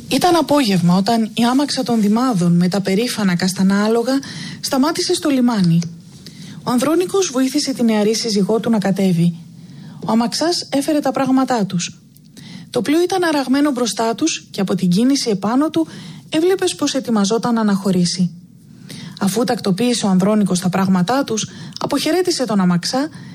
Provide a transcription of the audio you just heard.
Ήταν απόγευμα όταν η άμαξα των Δημάδων με τα περήφανα καστανά άλογα σταμάτησε στο λιμάνι. Ο Ανδρώνικος βοήθησε τη νεαρή σύζυγό του να κατέβει. Ο αμαξάς έφερε τα πράγματά τους. Το πλοίο ήταν αραγμένο μπροστά τους και από την κίνηση επάνω του έβλεπες πως ετοιμαζόταν να αναχωρήσει. Αφού τακτοποίησε ο Ανδρώνικος τα πράγματά τους, αποχαιρέτησε τον αμαξά